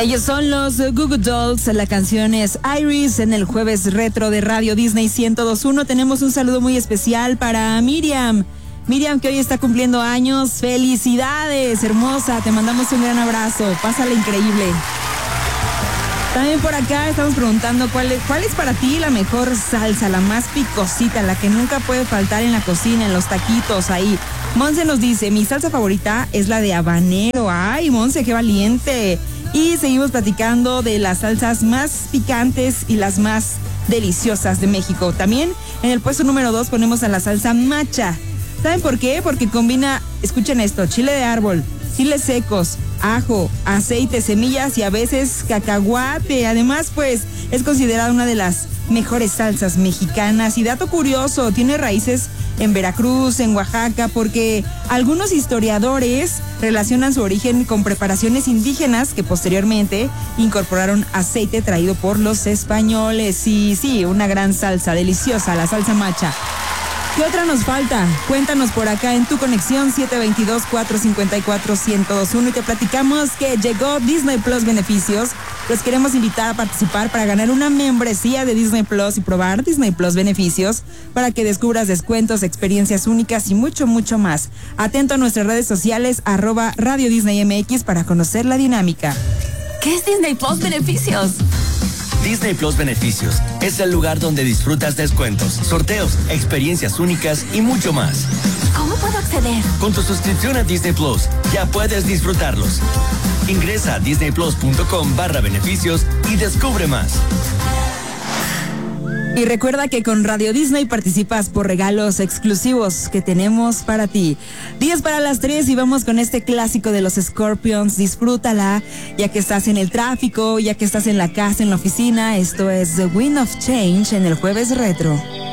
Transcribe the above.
Ellos son los Goo Goo Dolls, la canción es Iris. En el jueves retro de Radio Disney 102.1 tenemos un saludo muy especial para Miriam. Miriam, que hoy está cumpliendo años. ¡Felicidades, hermosa! Te mandamos un gran abrazo. Pásala increíble. También por acá estamos preguntando cuál es para ti la mejor salsa, la más picosita, la que nunca puede faltar en la cocina, en los taquitos ahí. Monse nos dice, mi salsa favorita es la de habanero. ¡Ay, Monse, qué valiente! Y seguimos platicando de las salsas más picantes y las más deliciosas de México. También en el puesto número 2 ponemos a la salsa macha. ¿Saben por qué? Porque combina, escuchen esto, chile de árbol, chiles secos, ajo, aceite, semillas y a veces cacahuate. Además, pues, es considerada una de las mejores salsas mexicanas. Y dato curioso, tiene raíces en Veracruz, en Oaxaca, porque algunos historiadores relacionan su origen con preparaciones indígenas que posteriormente incorporaron aceite traído por los españoles. Y sí, una gran salsa, deliciosa, la salsa macha. ¿Qué otra nos falta? Cuéntanos por acá en tu conexión 722-454-1021 y te platicamos que llegó Disney Plus Beneficios. Los queremos invitar a participar para ganar una membresía de Disney Plus y probar Disney Plus Beneficios para que descubras descuentos, experiencias únicas y mucho, mucho más. Atento a nuestras redes sociales @Radio Disney MX para conocer la dinámica. ¿Qué es Disney Plus Beneficios? Disney Plus Beneficios es el lugar donde disfrutas descuentos, sorteos, experiencias únicas y mucho más. ¿Cómo puedo acceder? Con tu suscripción a Disney Plus ya puedes disfrutarlos. Ingresa a disneyplus.com/beneficios y descubre más. Y recuerda que con Radio Disney participas por regalos exclusivos que tenemos para ti. 10 para las 3 y vamos con este clásico de los Scorpions. Disfrútala, ya que estás en el tráfico, ya que estás en la casa, en la oficina. Esto es The Wind of Change en el jueves retro.